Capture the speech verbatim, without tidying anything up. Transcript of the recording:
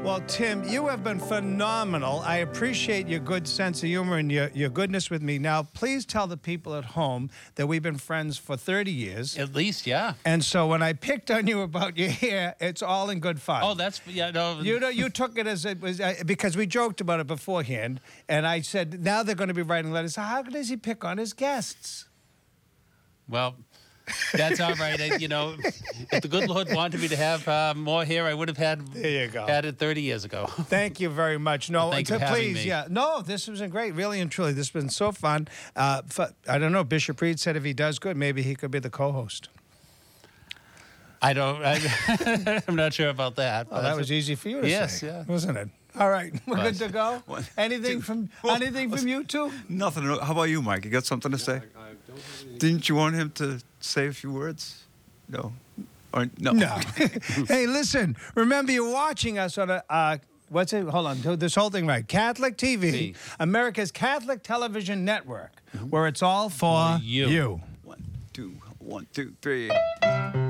Well, Tim, you have been phenomenal. I appreciate your good sense of humor and your, your goodness with me. Now, please tell the people at home that we've been friends for thirty years. At least, yeah. And so when I picked on you about your hair, it's all in good fun. Oh, that's, yeah, no. You know, you took it as it was, uh, because we joked about it beforehand. And I said, now they're going to be writing letters. How does he pick on his guests? Well, that's all right. I, you know, if the good Lord wanted me to have uh, more hair, I would have had, there you go. had it thirty years ago. Thank you very much. No, Thank to, you for having please, me. yeah. No, this was great, really and truly. This has been so fun. Uh, f- I don't know. Bishop Reed said if he does good, maybe he could be the co-host. I don't, I, I'm not sure about that. Oh, that was easy for you to yes, say. yeah. Wasn't it? All right, we're good Was. to go. What? Anything from anything from you two? Nothing. How about you, Mike? You got something to say? Didn't you want him to say a few words? No. Or no? No. Hey, listen. Remember, you're watching us on a. Uh, What's it? Hold on. Do this whole thing right. Catholic T V, V. America's Catholic television network, where it's all for You. you. One, two, one, two, three.